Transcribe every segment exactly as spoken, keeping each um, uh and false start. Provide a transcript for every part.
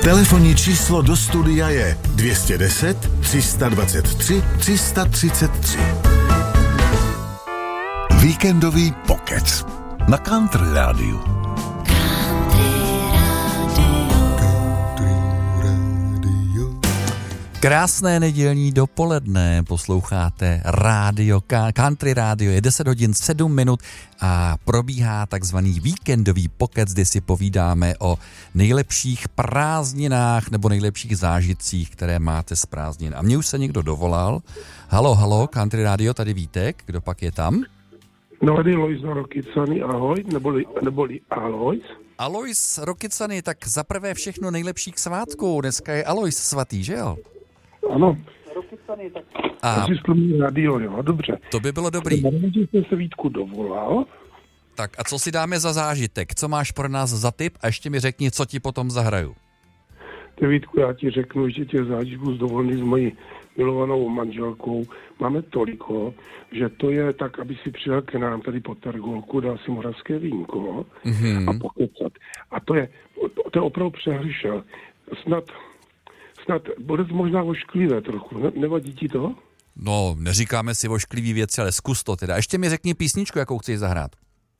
Telefonní číslo do studia je dvě stě deset, tři sta dvacet tři, tři sta třicet tři. Víkendový pokec na Country Rádiu. Krásné nedělní dopoledne, posloucháte rádio, Country Rádio, je deset hodin sedm minut a probíhá takzvaný víkendový pokec, kdy si povídáme o nejlepších prázdninách nebo nejlepších zážitcích, které máte z prázdnin. A mě už se někdo dovolal. Halo, halo, Country Rádio, tady Vítek, kdo pak je tam? No, tady Lois Rokycany, ahoj, neboli, neboli Alois. Alois Rokycany, tak zaprvé všechno nejlepší k svátku, dneska je Alois svatý, že jo? Ano. A asi sklumí radio, jo, dobře. To by bylo dobrý. Že jste se Vítku dovolal. Tak a co si dáme za zážitek? Co máš pro nás za tip? A ještě mi řekni, co ti potom zahraju. Ty Vítku, já ti řeknu, že těch zážitků z dovolený s mojí milovanou manželkou máme toliko, že to je tak, aby si přijel k nám tady po Tergolku, dal si moravské vínko mm-hmm. a pokecat. A to je, to je opravdu přehryšel. Snad Snad bude to možná ošklivé trochu, ne, nevadí ti to? No, neříkáme si ošklivý věci, ale zkus to teda. Ještě mi řekni písničku, jakou chceš zahrát.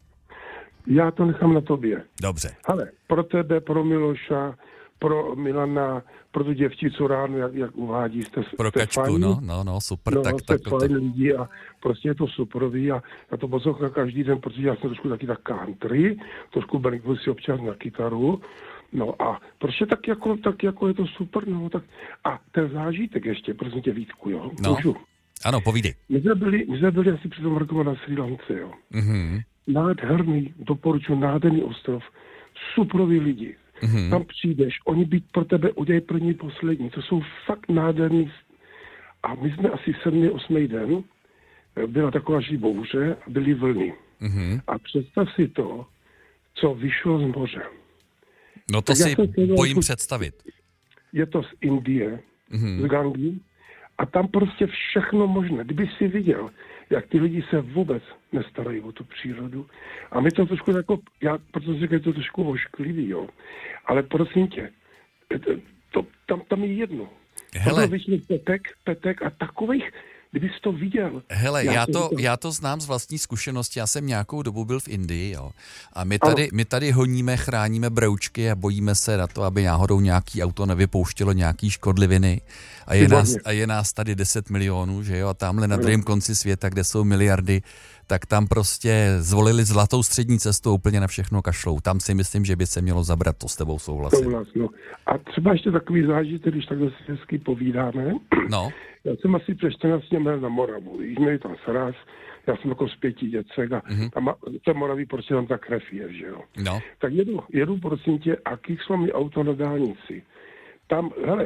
Já to nechám na tobě. Dobře. Hele, pro tebe, pro Miloša, pro Milana, pro tu děvčicu ráno, jak, jak uvádí, jste, pro jste Kačku, fajn, no, no, no, super. no, tak, jste tak, fajn to... lidi a prostě je to superový a já to poslouchám každý den, protože já jsem trošku taky tak country, trošku berikvu si občas na kytaru. No a prostě tak jako, tak jako je to super, no tak a ten zážitek ještě, prosím tě Vítku, jo, no. můžu. Ano, povídej. My jsme byli, my jsme byli asi při tom roku na Srí Lance, jo. Mm-hmm. Nádherný, doporučuji, nádherný ostrov, superoví lidi. Mm-hmm. Tam přijdeš, oni být pro tebe udělají první, poslední, to jsou fakt nádherný. A my jsme asi sedmý, osmý den, byla taková bouře a byly vlny. Mm-hmm. A představ si to, co vyšlo z moře. No to tak si bojím představit. Je to z Indie, mm-hmm. z Gangy, a tam prostě všechno možné. Kdyby si viděl, jak ty lidi se vůbec nestarají o tu přírodu. A my to trošku jako, já, protože říkám, to trošku ošklivý, jo. Ale prosím tě, to, tam, tam je jedno. Hele. Většinou petek, petek a takových, kdybys to viděl. Hele, já, já, to, já to znám z vlastní zkušenosti, já jsem nějakou dobu byl v Indii, jo. A my tady, my tady honíme, chráníme broučky a bojíme se na to, aby náhodou nějaký auto nevypouštělo nějaký škodliviny. A je, nás, a je nás tady deset milionů, že jo, a tamhle na druhém konci světa, kde jsou miliardy, tak tam prostě zvolili zlatou střední cestu, úplně na všechno kašlou. Tam si myslím, že by se mělo zabrat, to s tebou souhlasím. Souhlas, no. A třeba ještě takový zážitek, když takhle si hezky povídáme. No. Já jsem asi před čtrnácti měl na Moravu. Když měli tam sraz, já jsem jako z pěti děcek a mm-hmm. tam té Moraví prostě tam ta krev je, že jo. No. Tak jedu, jedu prosím tě a kýchlo mi auto na dálnici. Tam, hele,